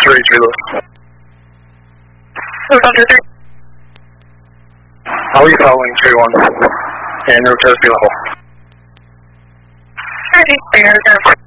3, reload. I'll be following 3-1 and rotate level.